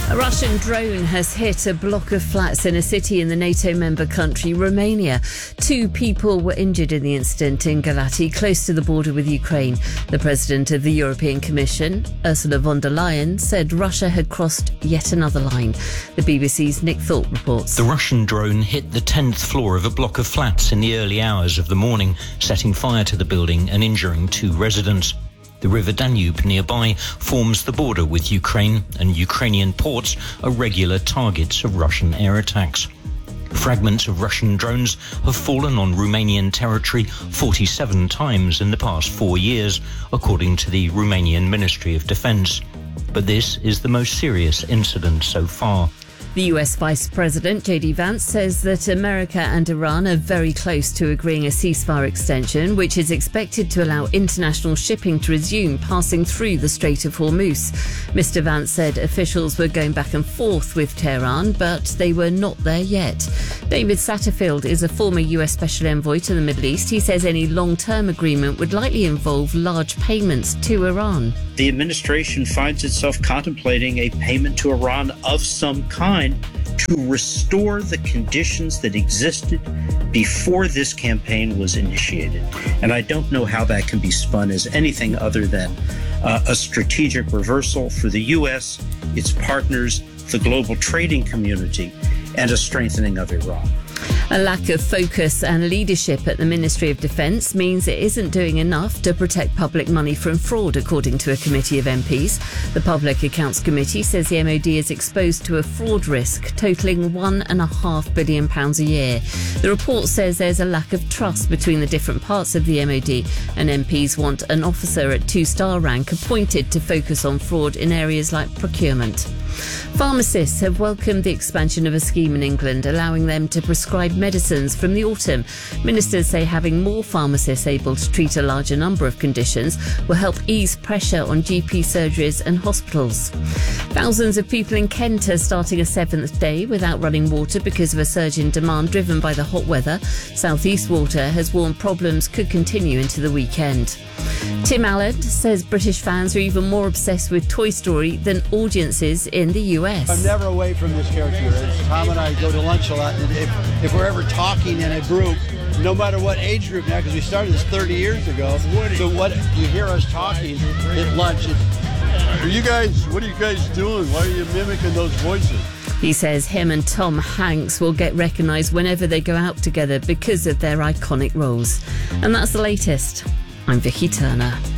A Russian drone has hit a block of flats in a city in the NATO member country, Romania. 2 people were injured in the incident in Galati, close to the border with Ukraine. The president of the European Commission, Ursula von der Leyen, said Russia had crossed yet another line. The BBC's Nick Thorpe reports. The Russian drone hit the 10th floor of a block of flats in the early hours of the morning, setting fire to the building and injuring 2 residents. The River Danube nearby forms the border with Ukraine, and Ukrainian ports are regular targets of Russian air attacks. Fragments of Russian drones have fallen on Romanian territory 47 times in the past 4 years, according to the Romanian Ministry of Defence. But this is the most serious incident so far. The US Vice President, J.D. Vance, says that America and Iran are very close to agreeing a ceasefire extension, which is expected to allow international shipping to resume passing through the Strait of Hormuz. Mr. Vance said officials were going back and forth with Tehran, but they were not there yet. David Satterfield is a former US Special Envoy to the Middle East. He says any long-term agreement would likely involve large payments to Iran. The administration finds itself contemplating a payment to Iran of some kind to restore the conditions that existed before this campaign was initiated. And I don't know how that can be spun as anything other than a strategic reversal for the U.S., its partners, the global trading community, and a strengthening of Iran. A lack of focus and leadership at the Ministry of Defence means it isn't doing enough to protect public money from fraud, according to a committee of MPs. The Public Accounts Committee says the MOD is exposed to a fraud risk totalling £1.5 billion a year. The report says there's a lack of trust between the different parts of the MOD, and MPs want an officer at 2-star rank appointed to focus on fraud in areas like procurement. Pharmacists have welcomed the expansion of a scheme in England, allowing them to prescribe medicines from the autumn. Ministers say having more pharmacists able to treat a larger number of conditions will help ease pressure on GP surgeries and hospitals. Thousands of people in Kent are starting a 7th day without running water because of a surge in demand driven by the hot weather. South East Water has warned problems could continue into the weekend. Tim Allen says British fans are even more obsessed with Toy Story than audiences in the US. I'm never away from this character. Tom and I go to lunch a lot, and if we're ever talking in a group, no matter what age group now, because we started this 30 years ago, so what you hear us talking at lunch, what are you guys doing? Why are you mimicking those voices? He says him and Tom Hanks will get recognised whenever they go out together because of their iconic roles. And that's the latest. I'm Vicky Turner.